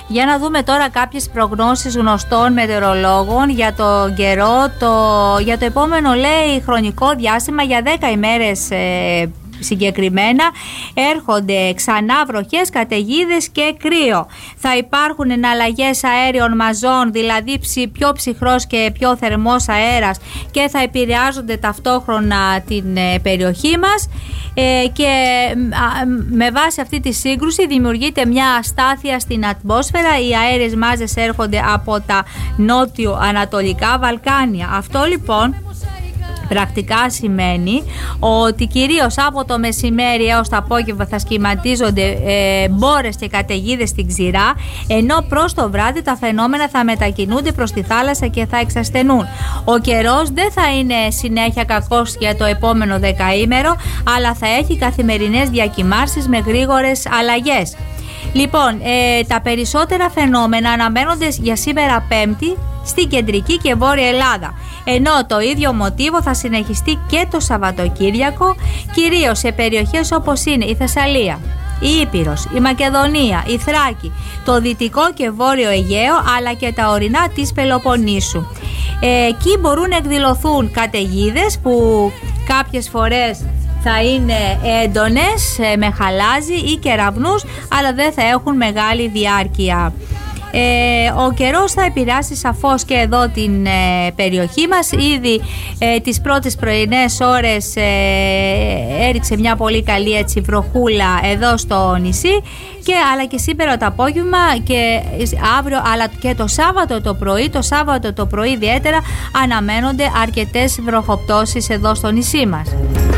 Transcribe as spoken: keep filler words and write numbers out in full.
Για να δούμε τώρα κάποιες προγνώσεις γνωστών μετεωρολόγων για το καιρό, το, για το επόμενο λέει χρονικό διάστημα, για δέκα ημέρες ε, συγκεκριμένα. Έρχονται ξανά βροχές, καταιγίδες και κρύο. Θα υπάρχουν εναλλαγές αέριων μαζών, δηλαδή πιο ψυχρός και πιο θερμός αέρας, και θα επηρεάζονται ταυτόχρονα την ε, περιοχή μας, ε, και α, με βάση αυτή τη σύγκρουση δημιουργείται μια αστάθεια στην ατμόσφαιρα. Οι αέριες μάζες έρχονται από τα νότιο-ανατολικά Βαλκάνια. Αυτό λοιπόν πρακτικά σημαίνει ότι κυρίως από το μεσημέρι έως το απόγευμα θα σχηματίζονται ε, μπόρες και καταιγίδες στην ξηρά, ενώ προς το βράδυ τα φαινόμενα θα μετακινούνται προς τη θάλασσα και θα εξασθενούν. Ο καιρός δεν θα είναι συνέχεια κακός για το επόμενο δεκαήμερο, αλλά θα έχει καθημερινές διακυμάνσεις με γρήγορες αλλαγές. Λοιπόν, ε, τα περισσότερα φαινόμενα αναμένονται για σήμερα Πέμπτη στην κεντρική και βόρεια Ελλάδα, ενώ το ίδιο μοτίβο θα συνεχιστεί και το Σαββατοκύριακο, κυρίως σε περιοχές όπως είναι η Θεσσαλία, η Ήπειρος, η Μακεδονία, η Θράκη, το δυτικό και βόρειο Αιγαίο, αλλά και τα ορεινά της Πελοποννήσου. Ε, εκεί μπορούν να εκδηλωθούν καταιγίδες που κάποιες φορές θα είναι έντονες, με χαλάζι ή κεραυνούς, αλλά δεν θα έχουν μεγάλη διάρκεια. Ε, ο καιρός θα επηρεάσει σαφώς και εδώ την ε, περιοχή μας. Ήδη ε, τις πρώτες πρωινές ώρες ε, έριξε μια πολύ καλή έτσι βροχούλα εδώ στο νησί, και, αλλά και σήμερα το απόγευμα και αύριο, αλλά και το Σάββατο το πρωί. Το Σάββατο το πρωί ιδιαίτερα αναμένονται αρκετές βροχοπτώσεις εδώ στο νησί μας.